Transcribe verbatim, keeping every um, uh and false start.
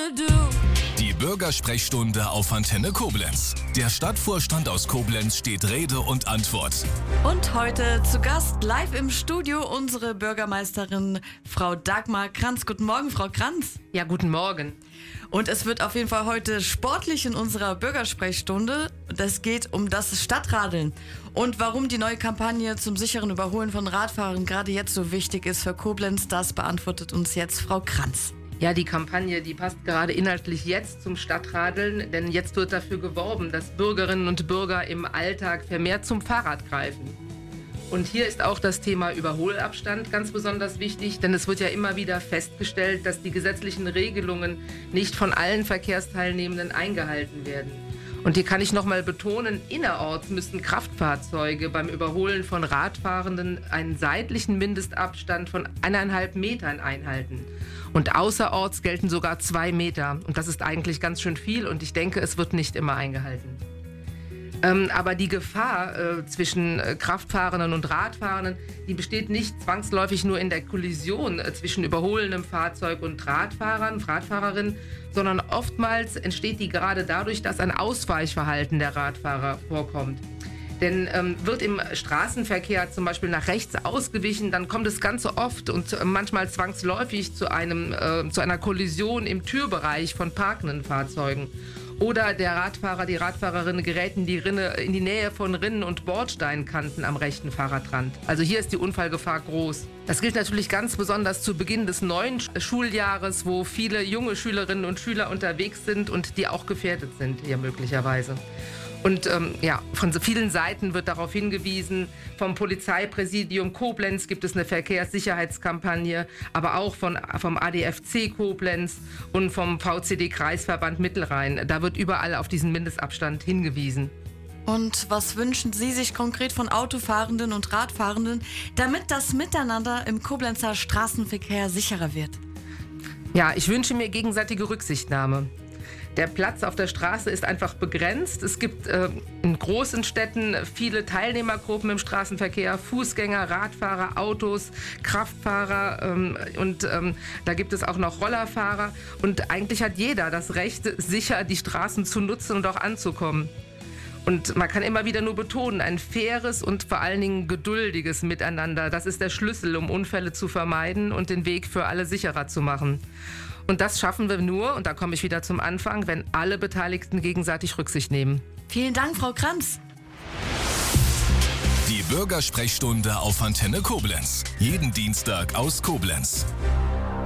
wanna do. Die Bürgersprechstunde auf Antenne Koblenz. Der Stadtvorstand aus Koblenz steht Rede und Antwort. Und heute zu Gast live im Studio unsere Bürgermeisterin Frau Dagmar Kranz. Guten Morgen, Frau Kranz. Ja, guten Morgen. Und es wird auf jeden Fall heute sportlich in unserer Bürgersprechstunde. Das geht um das Stadtradeln. Und warum die neue Kampagne zum sicheren Überholen von Radfahrern gerade jetzt so wichtig ist für Koblenz, das beantwortet uns jetzt Frau Kranz. Ja, die Kampagne, die passt gerade inhaltlich jetzt zum Stadtradeln, denn jetzt wird dafür geworben, dass Bürgerinnen und Bürger im Alltag vermehrt zum Fahrrad greifen. Und hier ist auch das Thema Überholabstand ganz besonders wichtig, denn es wird ja immer wieder festgestellt, dass die gesetzlichen Regelungen nicht von allen Verkehrsteilnehmenden eingehalten werden. Und hier kann ich nochmal betonen, innerorts müssen Kraftfahrzeuge beim Überholen von Radfahrenden einen seitlichen Mindestabstand von eineinhalb Metern einhalten. Und außerorts gelten sogar zwei Meter. Und das ist eigentlich ganz schön viel und ich denke, es wird nicht immer eingehalten. Ähm, aber die Gefahr äh, zwischen äh, Kraftfahrenden und Radfahrenden, die besteht nicht zwangsläufig nur in der Kollision äh, zwischen überholendem Fahrzeug und Radfahrern, Radfahrerinnen, sondern oftmals entsteht die gerade dadurch, dass ein Ausweichverhalten der Radfahrer vorkommt. Denn ähm, wird im Straßenverkehr zum Beispiel nach rechts ausgewichen, dann kommt es ganz so oft und äh, manchmal zwangsläufig zu, einem, äh, zu einer Kollision im Türbereich von parkenden Fahrzeugen. Oder der Radfahrer, die Radfahrerin gerät in die, Rinne, in die Nähe von Rinnen und Bordsteinkanten am rechten Fahrradrand. Also hier ist die Unfallgefahr groß. Das gilt natürlich ganz besonders zu Beginn des neuen Schuljahres, wo viele junge Schülerinnen und Schüler unterwegs sind und die auch gefährdet sind hier möglicherweise. Und ähm, ja, von so vielen Seiten wird darauf hingewiesen, vom Polizeipräsidium Koblenz gibt es eine Verkehrssicherheitskampagne, aber auch von, vom A D F C Koblenz und vom V C D-Kreisverband Mittelrhein. Da wird überall auf diesen Mindestabstand hingewiesen. Und was wünschen Sie sich konkret von Autofahrenden und Radfahrenden, damit das Miteinander im Koblenzer Straßenverkehr sicherer wird? Ja, ich wünsche mir gegenseitige Rücksichtnahme. Der Platz auf der Straße ist einfach begrenzt. Es gibt äh, in großen Städten viele Teilnehmergruppen im Straßenverkehr, Fußgänger, Radfahrer, Autos, Kraftfahrer ähm, und ähm, da gibt es auch noch Rollerfahrer. Und eigentlich hat jeder das Recht, sicher die Straßen zu nutzen und auch anzukommen. Und man kann immer wieder nur betonen, ein faires und vor allen Dingen geduldiges Miteinander, das ist der Schlüssel, um Unfälle zu vermeiden und den Weg für alle sicherer zu machen. Und das schaffen wir nur, und da komme ich wieder zum Anfang, wenn alle Beteiligten gegenseitig Rücksicht nehmen. Vielen Dank, Frau Kranz. Die Bürgersprechstunde auf Antenne Koblenz. Jeden Dienstag aus Koblenz.